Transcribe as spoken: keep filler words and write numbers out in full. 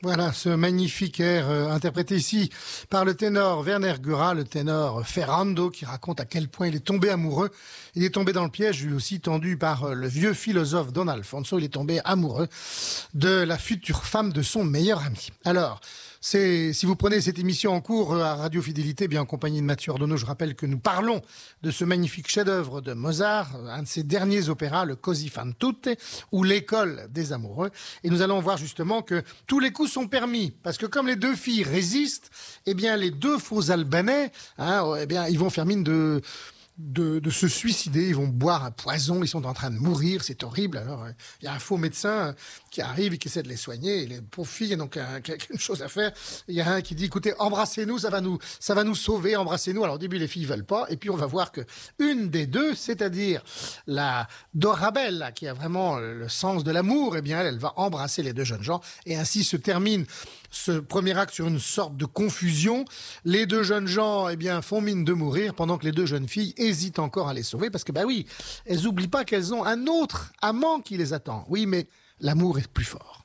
Voilà ce magnifique air euh, interprété ici par le ténor Werner Gurat, le ténor Ferrando, qui raconte à quel point il est tombé amoureux. Il est tombé dans le piège, lui aussi tendu par euh, le vieux philosophe Don Alfonso. Il est tombé amoureux de la future femme de son meilleur ami. Alors, c'est, si vous prenez cette émission en cours à Radio Fidélité, bien en compagnie de Mathieu Ordonneau, je rappelle que nous parlons de ce magnifique chef-d'œuvre de Mozart, un de ses derniers opéras, le Così fan tutte, ou l'école des amoureux. Et nous allons voir justement que tous les coups sont permis, parce que comme les deux filles résistent, eh bien les deux faux Albanais, hein, eh bien ils vont faire mine de De, de se suicider, ils vont boire un poison, ils sont en train de mourir, c'est horrible. Alors, il y a un faux médecin euh, qui arrive et qui essaie de les soigner, et les pauvres filles, donc, euh, quelque chose à faire. Il y a un qui dit, écoutez, embrassez-nous, ça va nous, ça va nous sauver, embrassez-nous. Alors, au début, les filles veulent pas, et puis on va voir que une des deux, c'est-à-dire la Dorabella, qui a vraiment le sens de l'amour, eh bien, elle, elle va embrasser les deux jeunes gens, et ainsi se termine ce premier acte sur une sorte de confusion. Les deux jeunes gens, eh bien, font mine de mourir, pendant que les deux jeunes filles hésitent encore à les sauver, parce que, bah oui, elles n'oublient pas qu'elles ont un autre amant qui les attend. Oui, mais l'amour est plus fort.